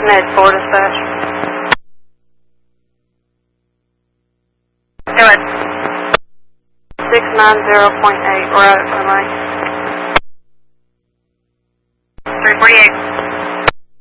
Med 4 dispatch. Go ahead. 690.8, right, am I? 348.